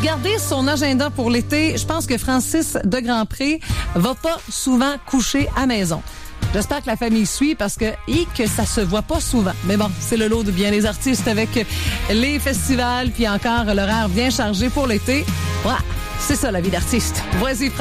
Regardez son agenda pour l'été. Je pense que Francis de Grandpré va pas souvent coucher à maison. J'espère que la famille suit parce que ça se voit pas souvent. Mais bon, c'est le lot de bien les artistes avec les festivals puis encore l'horaire bien chargé pour l'été. Ouais, c'est ça la vie d'artiste. Voici